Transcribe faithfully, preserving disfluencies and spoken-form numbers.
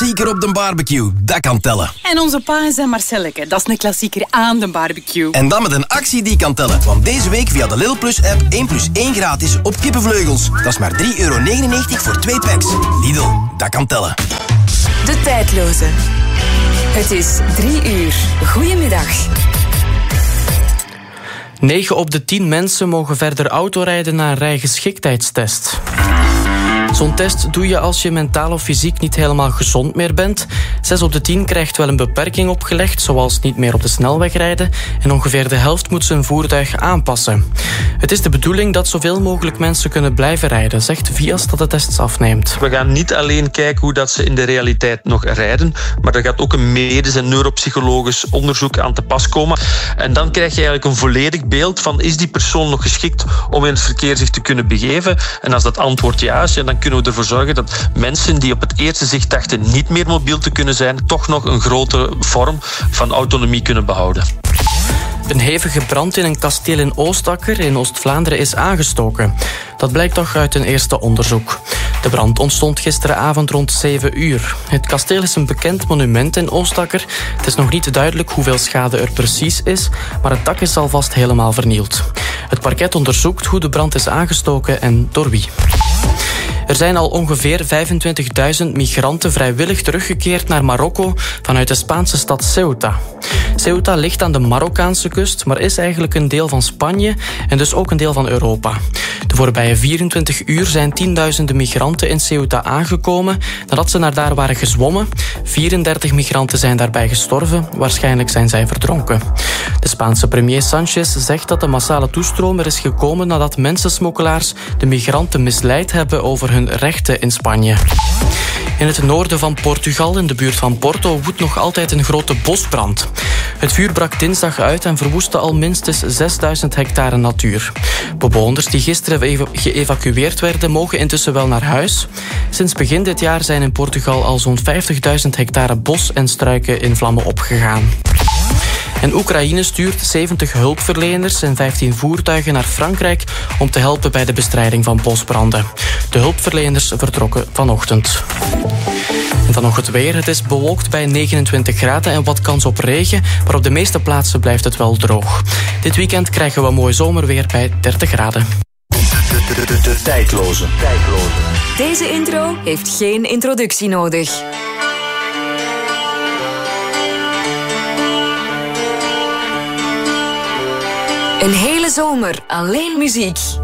klassieker op de barbecue. Dat kan tellen. En onze pa en zijn Marcelleke. Dat is een klassieker aan de barbecue. En dan met een actie die kan tellen. Want deze week via de Lidl Plus app één plus één gratis op kippenvleugels. Dat is maar drie euro negenennegentig voor twee packs. Lidl, dat kan tellen. De tijdloze. Het is drie uur. Goedemiddag. negen op de tien mensen mogen verder autorijden na een rijgeschiktheidstest. Zo'n test doe je als je mentaal of fysiek niet helemaal gezond meer bent. zes op de tien krijgt wel een beperking opgelegd, zoals niet meer op de snelweg rijden. En ongeveer de helft moet zijn voertuig aanpassen. Het is de bedoeling dat zoveel mogelijk mensen kunnen blijven rijden, zegt Vias dat de tests afneemt. We gaan niet alleen kijken hoe dat ze in de realiteit nog rijden, maar er gaat ook een medisch en neuropsychologisch onderzoek aan te pas komen. En dan krijg je eigenlijk een volledig beeld van, is die persoon nog geschikt om in het verkeer zich te kunnen begeven? En als dat antwoord ja is, ja, dan kunnen we ervoor zorgen dat mensen die op het eerste zicht dachten niet meer mobiel te kunnen zijn, toch nog een grotere vorm van autonomie kunnen behouden. Een hevige brand in een kasteel in Oostakker in Oost-Vlaanderen is aangestoken. Dat blijkt toch uit een eerste onderzoek. De brand ontstond gisteravond rond zeven uur. Het kasteel is een bekend monument in Oostakker. Het is nog niet duidelijk hoeveel schade er precies is, maar het dak is alvast helemaal vernield. Het parket onderzoekt hoe de brand is aangestoken en door wie. Er zijn al ongeveer vijfentwintigduizend migranten vrijwillig teruggekeerd naar Marokko vanuit de Spaanse stad Ceuta. Ceuta ligt aan de Marokkaanse kust, maar is eigenlijk een deel van Spanje en dus ook een deel van Europa. De voorbije vierentwintig uur zijn tienduizenden migranten in Ceuta aangekomen nadat ze naar daar waren gezwommen. vierendertig migranten zijn daarbij gestorven, waarschijnlijk zijn zij verdronken. De Spaanse premier Sanchez zegt dat de massale toestroom er is gekomen nadat mensensmokkelaars de migranten misleid hebben over hun rechten in Spanje. In het noorden van Portugal, in de buurt van Porto, woedt nog altijd een grote bosbrand. Het vuur brak dinsdag uit en verwoestte al minstens zesduizend hectare natuur. Bewoners die gisteren geëvacueerd werden, mogen intussen wel naar huis. Sinds begin dit jaar zijn in Portugal al zo'n vijftigduizend hectare bos en struiken in vlammen opgegaan. En Oekraïne stuurt zeventig hulpverleners en vijftien voertuigen naar Frankrijk om te helpen bij de bestrijding van bosbranden. De hulpverleners vertrokken vanochtend. En dan nog het weer. Het is bewolkt bij negenentwintig graden en wat kans op regen, maar op de meeste plaatsen blijft het wel droog. Dit weekend krijgen we mooi zomerweer bij dertig graden. De, de, de, de tijdloze. tijdloze. Deze intro heeft geen introductie nodig. Een hele zomer alleen muziek.